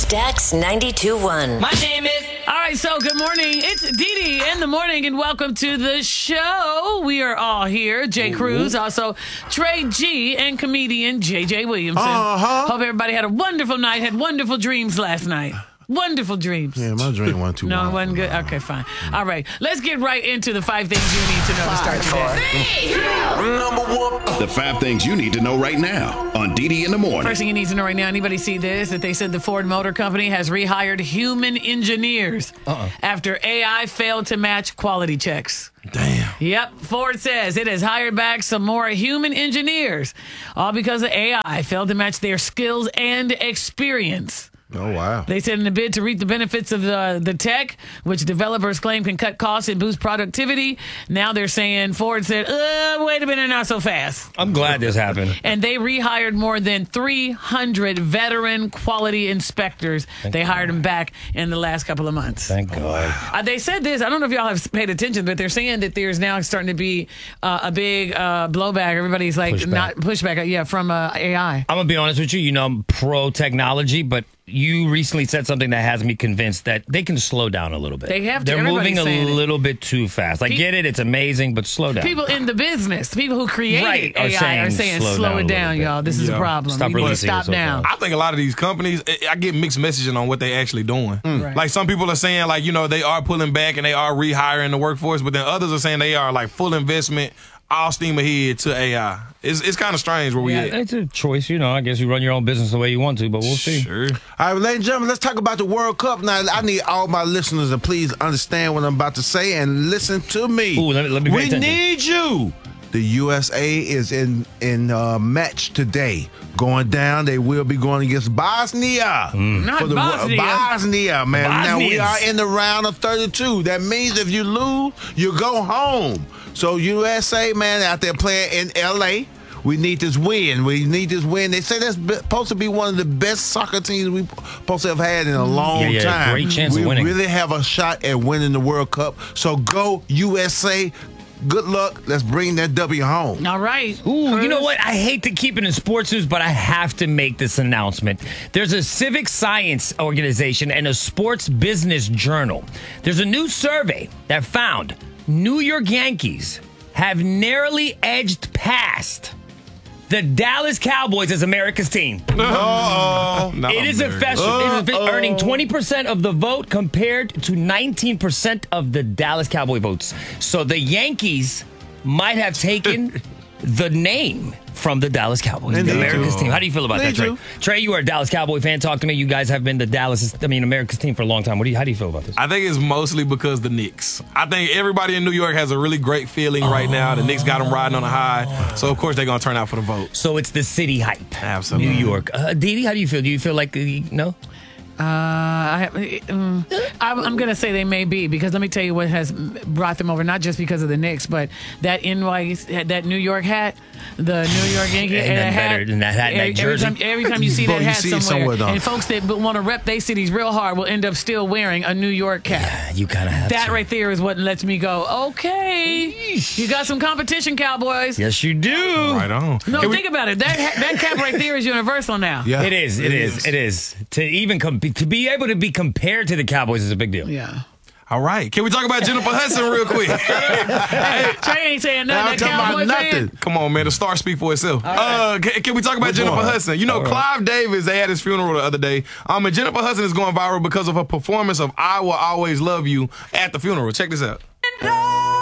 Stax 92.1. My name is... All right, so good morning. It's Dee Dee in the morning, and welcome to the show. We are all here. Jay Cruz, also Trey G, and comedian JJ Williamson. Hope everybody had a wonderful night, had wonderful dreams last night. Wonderful dreams. Yeah, my dream wasn't too No, it wild. wasn't good? Okay, fine. All right, let's get right into the 5 things you need to know to start today. The 5 things you need to know right now on Dee in the Morning. First thing you need to know right now, anybody see this? That they said the Ford Motor Company has rehired human engineers after AI failed to match quality checks. Damn. Yep, Ford says it has hired back some more human engineers, all because the AI failed to match their skills and experience. Oh, wow. They said in a bid to reap the benefits of the tech, which developers claim can cut costs and boost productivity, now they're saying Ford said, wait a minute, not so fast. I'm glad this happened. And they rehired more than 300 veteran quality inspectors. They hired them back in the last couple of months. Thank God. They said this, I don't know if y'all have paid attention, but they're saying that there's now starting to be a big blowback. Everybody's like, pushback, from AI. I'm going to be honest with you. You know, I'm pro technology, but you recently said something that has me convinced that they can slow down a little bit. They have to. They're Everybody's moving a saying it. little bit too fast. I get it. It's amazing, but slow down. People in the business, people who created AI are saying slow it down, y'all. This is a problem. Stop We need to releasing stop it so now. fast. I think a lot of these companies, I get mixed messaging on what they actually doing. Right. Like some people are saying, like, they are pulling back and they are rehiring the workforce, but then others are saying they are like full investment, all steam ahead to AI. It's kind of strange where we at. It's a choice, I guess you run your own business the way you want to, but we'll see. Sure. All right, ladies and gentlemen, let's talk about the World Cup. Now, I need all my listeners to please understand what I'm about to say and listen to me. Ooh, let me pay We attention. need you. The USA is in match today. Going down, they will be going against Bosnia. Not For the Bosnia. Bosnia, man. Now, we Bosnians. are in the round of 32. That means if you lose, you go home. So, USA, man, out there playing in L.A., we need this win. They say that's supposed to be one of the best soccer teams we've supposed to have had in a long time. Great chance of winning. We really have a shot at winning the World Cup. So go USA. Good luck. Let's bring that W home. All right. Ooh, you know what? I hate to keep it in sports news, but I have to make this announcement. There's a civic science organization and a sports business journal. There's a new survey that found New York Yankees have narrowly edged past the Dallas Cowboys as America's team. It is earning 20% of the vote compared to 19% of the Dallas Cowboy votes. So the Yankees might have taken the name from the Dallas Cowboys, the America's team. How do you feel about that, Trey? Trey, you are a Dallas Cowboy fan. Talk to me. You guys have been America's team for a long time. How do you feel about this? I think it's mostly because the Knicks. I think everybody in New York has a really great feeling right now. The Knicks got them riding on a high. So, of course, they're going to turn out for the vote. So it's the city hype. Absolutely. New York. Dee Dee, how do you feel? Do you feel like, no? I'm going to say they may be, because let me tell you what has brought them over, not just because of the Knicks, but that that New York hat, the New York Yankee Ain't hat. better than that hat and that jersey. Every time you see that You hat see it somewhere, though. and folks that want to rep their cities real hard will end up still wearing a New York cap. You kind of have That to. right there is what lets me go, okay, you got some competition, Cowboys. Yes, you do. Right on. No, think about it. That cap right there is universal now. Yeah. It is. To even to be able to be compared to the Cowboys is a big deal. Yeah. All right. Can we talk about Jennifer Hudson real quick? Trey ain't saying nothing. I'm That talking about Cowboy fan. nothing. Come on, man. The star speak for itself. Can we talk about Which Jennifer one? Hudson? Clive Davis, they had his funeral the other day. And Jennifer Hudson is going viral because of her performance of I Will Always Love You at the funeral. Check this out.